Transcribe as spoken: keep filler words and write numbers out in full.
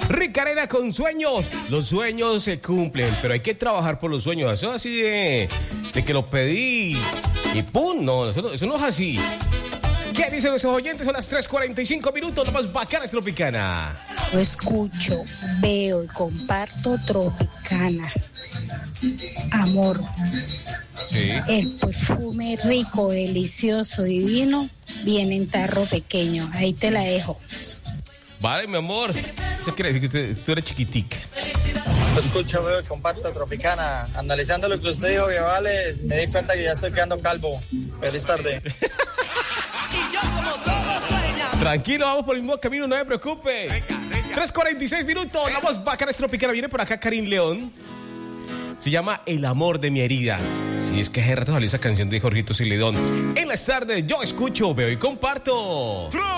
Ricarena con sueños. Los sueños se cumplen, pero hay que trabajar por los sueños. Eso es así de, de que lo pedí y pum, no, eso no, eso no es así. ¿Qué dicen nuestros oyentes? Son las tres cuarenta y cinco minutos, la más bacana es Tropicana. Yo escucho, veo y comparto Tropicana. Amor. Sí. El perfume rico, delicioso, divino, viene en tarro pequeño. Ahí te la dejo. Vale, mi amor. Eso quiere decir que usted, tú eres chiquitica. Yo escucho, veo y comparto Tropicana. Analizando lo que usted dijo, que vale, me di cuenta que ya estoy quedando calvo. Feliz tarde. Tranquilo, vamos por el mismo camino, no me preocupe. tres cuarenta y seis minutos, la voz bacana es Tropicana. Viene por acá Karim León. Se llama El amor de mi herida. Si es que hace rato salió esa canción de Jorgito Celedón. En las tardes yo escucho, veo y comparto.